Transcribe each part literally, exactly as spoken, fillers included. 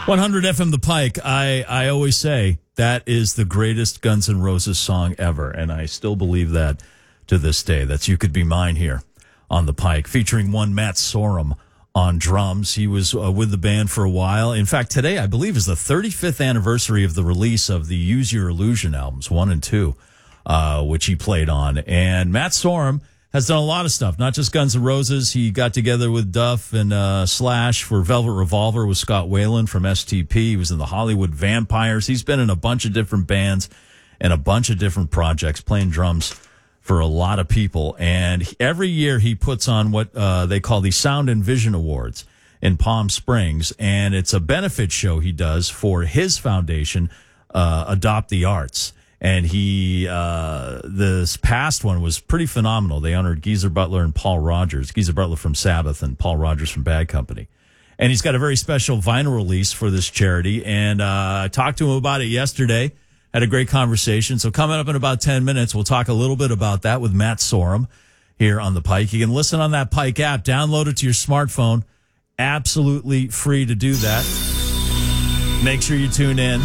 one hundred F M The Pike. I, I always say that is the greatest Guns N' Roses song ever, and I still believe that to this day. That's You Could Be Mine here on The Pike, featuring one Matt Sorum on drums. He was uh, with the band for a while. In fact, today, I believe, is the thirty-fifth anniversary of the release of the Use Your Illusion albums, one and two, uh, which he played on. And Matt Sorum has done a lot of stuff, not just Guns N' Roses. He got together with Duff and uh, Slash for Velvet Revolver with Scott Weiland from S T P. He was in the Hollywood Vampires. He's been in a bunch of different bands and a bunch of different projects, playing drums for a lot of people. And every year he puts on what uh, they call the Sound and Vision Awards in Palm Springs. And it's a benefit show he does for his foundation, uh, Adopt the Arts. And he, uh, this past one was pretty phenomenal. They honored Geezer Butler and Paul Rogers, Geezer Butler from Sabbath and Paul Rogers from Bad Company. And he's got a very special vinyl release for this charity. And, uh, I talked to him about it yesterday, had a great conversation. So coming up in about ten minutes, we'll talk a little bit about that with Matt Sorum here on The Pike. You can listen on that Pike app, download it to your smartphone. Absolutely free to do that. Make sure you tune in.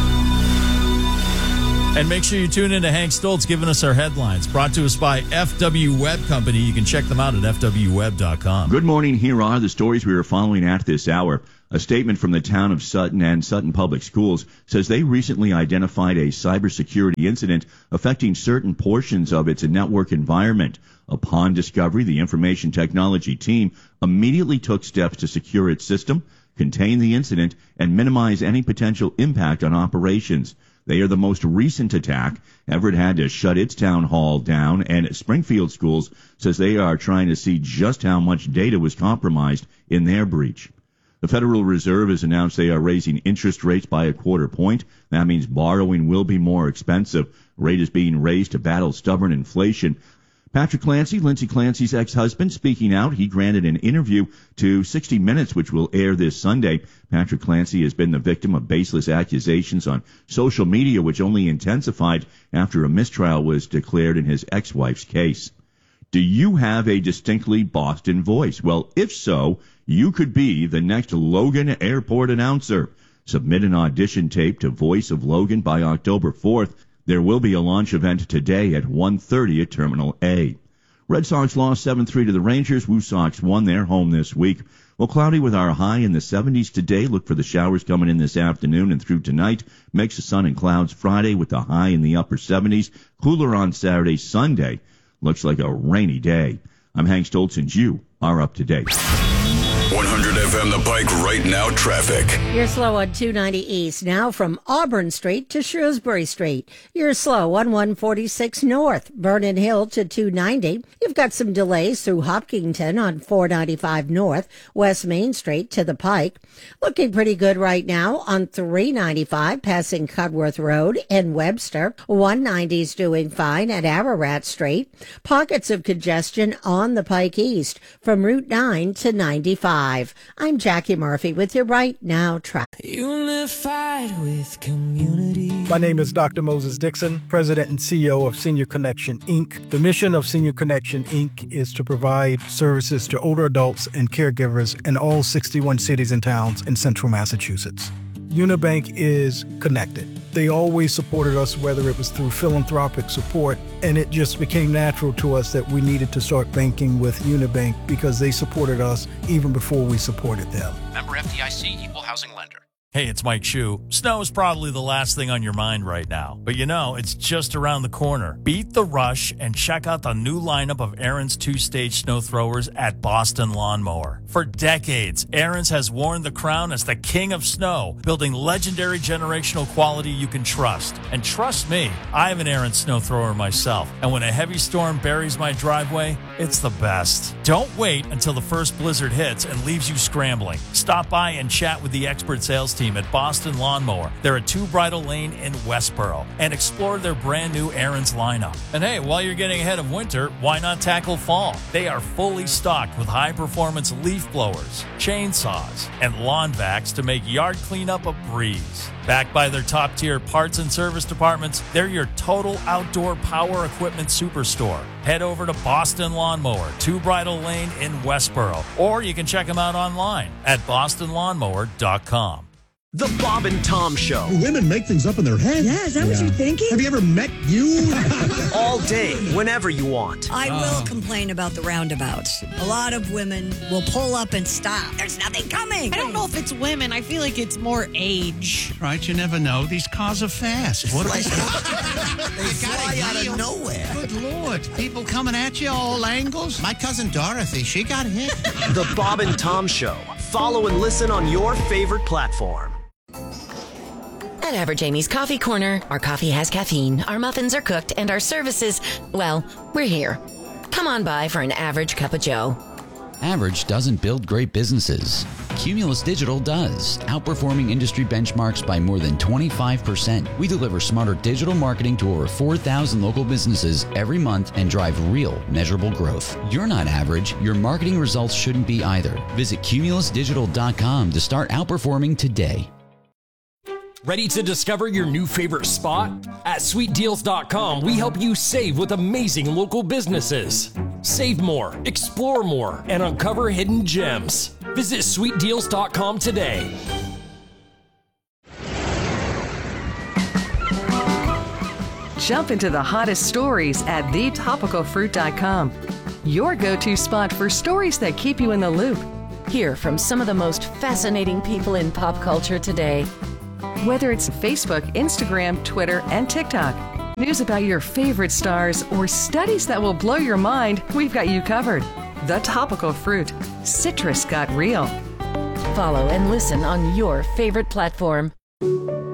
And make sure you tune in to Hank Stoltz giving us our headlines. Brought to us by F W Web Company. You can check them out at f w web dot com. Good morning. Here are the stories we are following at this hour. A statement from the town of Sutton and Sutton Public Schools says they recently identified a cybersecurity incident affecting certain portions of its network environment. Upon discovery, the information technology team immediately took steps to secure its system, contain the incident, and minimize any potential impact on operations. They are the most recent attack. Everett had to shut its town hall down, and Springfield Schools says they are trying to see just how much data was compromised in their breach. The Federal Reserve has announced they are raising interest rates by a quarter point. That means borrowing will be more expensive. Rate is being raised to battle stubborn inflation. Patrick Clancy, Lindsay Clancy's ex-husband, speaking out. He granted an interview to sixty minutes, which will air this Sunday. Patrick Clancy has been the victim of baseless accusations on social media, which only intensified after a mistrial was declared in his ex-wife's case. Do you have a distinctly Boston voice? Well, if so, you could be the next Logan Airport announcer. Submit an audition tape to Voice of Logan by October fourth. There will be a launch event today at one thirty at Terminal A. Red Sox lost seven three to the Rangers. Woo Sox won their home this week. Well, cloudy with our high in the seventies today. Look for the showers coming in this afternoon and through tonight. Mix of sun and clouds Friday with the high in the upper seventies. Cooler on Saturday, Sunday. Looks like a rainy day. I'm Hank Stoltz, and you are up to date. one hundred F M The Pike right now traffic. You're slow on two ninety East now from Auburn Street to Shrewsbury Street. You're slow on one forty-six North, Vernon Hill to two ninety. You've got some delays through Hopkinton on four ninety-five North, West Main Street to the Pike. Looking pretty good right now on three ninety-five passing Cudworth Road in Webster. one ninety's doing fine at Ararat Street. Pockets of congestion on the Pike East from Route nine to ninety-five. I'm Jackie Murphy with your Right Now traffic. Unified with community. My name is Doctor Moses Dixon, President and C E O of Senior Connection, Incorporated. The mission of Senior Connection, Incorporated is to provide services to older adults and caregivers in all sixty-one cities and towns in central Massachusetts. Unibank is connected. They always supported us, whether it was through philanthropic support, and it just became natural to us that we needed to start banking with Unibank because they supported us even before we supported them. Member F D I C, Equal Housing Lender. Hey, it's Mike Shue. Snow is probably the last thing on your mind right now, but you know, it's just around the corner. Beat the rush and check out the new lineup of Ariens two-stage snow throwers at Boston Lawnmower. For decades, Ariens has worn the crown as the king of snow, building legendary generational quality you can trust. And trust me, I have an Ariens snow thrower myself, and when a heavy storm buries my driveway, it's the best. Don't wait until the first blizzard hits and leaves you scrambling. Stop by and chat with the expert sales team at Boston Lawnmower. They're at Two Bridle Lane in Westboro, and explore their brand new Ariens lineup. And hey, while you're getting ahead of winter, why not tackle fall? They are fully stocked with high-performance leaf blowers, chainsaws, and lawn vacs to make yard cleanup a breeze. Backed by their top-tier parts and service departments, they're your total outdoor power equipment superstore. Head over to Boston Lawnmower, Two Bridle Lane in Westboro, or you can check them out online at boston lawnmower dot com. The Bob and Tom Show. Women make things up in their head. Yeah, is that yeah. what you're thinking? Have you ever met you? All day, whenever you want. I uh. will complain about the roundabouts. A lot of women will pull up and stop. There's nothing coming. I don't know if it's women. I feel like it's more age. Right, you never know. These cars are fast. What are they? They fly out of nowhere. Good Lord. People coming at you all angles. My cousin Dorothy, she got hit. The Bob and Tom Show. Follow and listen on your favorite platform. At Average Amy's Coffee Corner, our coffee has caffeine, our muffins are cooked, and our services, well, we're here. Come on by for an average cup of joe. Average doesn't build great businesses. Cumulus Digital does, outperforming industry benchmarks by more than twenty-five percent. We deliver smarter digital marketing to over four thousand local businesses every month and drive real, measurable growth. You're not average. Your marketing results shouldn't be either. Visit cumulus digital dot com to start outperforming today. Ready to discover your new favorite spot? At sweet deals dot com, we help you save with amazing local businesses. Save more, explore more, and uncover hidden gems. Visit sweet deals dot com today. Jump into the hottest stories at the topical fruit dot com. Your go-to spot for stories that keep you in the loop. Hear from some of the most fascinating people in pop culture today. Whether it's Facebook, Instagram, Twitter, and TikTok, news about your favorite stars, or studies that will blow your mind, we've got you covered. The Topical Fruit. Citrus got real. Follow and listen on your favorite platform.